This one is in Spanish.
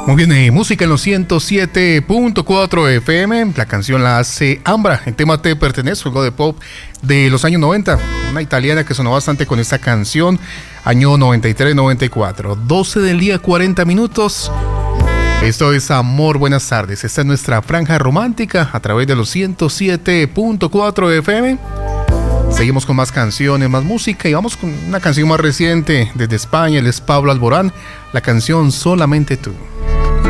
Muy bien, música en los 107.4 FM. La canción la hace Ambra. El tema Te Pertenezco, algo de pop de los años 90. Una italiana que sonó bastante con esta canción. Año 93-94. 12 del día, 40 minutos. Esto es Amor, buenas tardes. Esta es nuestra franja romántica a través de los 107.4 FM. Seguimos con más canciones, más música y vamos con una canción más reciente desde España. Él es Pablo Alborán. La canción Solamente Tú.